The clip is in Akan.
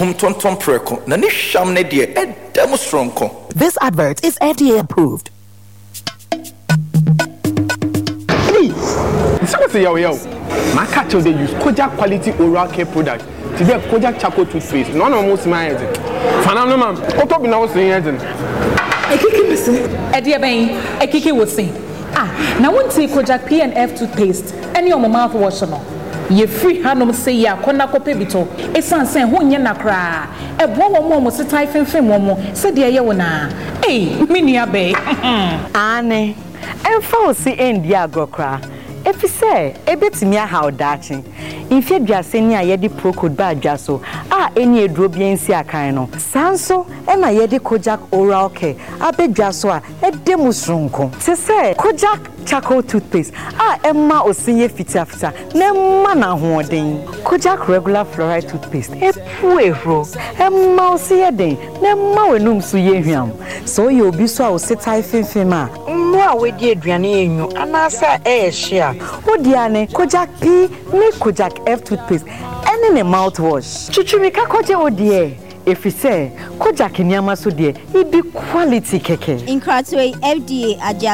kum tonton preko na ne hwam ne de edam stronko. This advert is FDA approved. Say yo. My catch they use Kojak quality oral care product. Today Kojak charcoal toothpaste. None of most my head. Fanano man. What up now saying head? Ekiki listen. Edia ben. Ekiki would sing. Now won't take Kojak PNF toothpaste. Any of my mouthwash no. Ye free hanum say ya kona kope bito. Esan sen ho nya nakra. E bo wo mo se typing film mo. Se de ye wona. Eh, me nua be. Ane. Emfa o si endi agrokra. If you say, a bit me how datching. If you just send ya yedi pro code bad jaso, any drobian sia kaino. Sanso, and my yedi Kojak oral care, a bit jaswa, a demusrunko. Se say, Kojak charcoal toothpaste, Emma or senior fita, ne mana hoarding. Kojak regular fluoride toothpaste, a puero, Emma see a day, ne mawenum suyehiam. So you'll be so sit typhing fema. No, we did Driani, and I say, share. Oh, Diane, Kojak P, make Kojak F toothpaste, and in a mouthwash. Chichimika Koja, oh dear. If you say, Kojak in Yamaso dear, it be quality keke. In Cratway, FDA,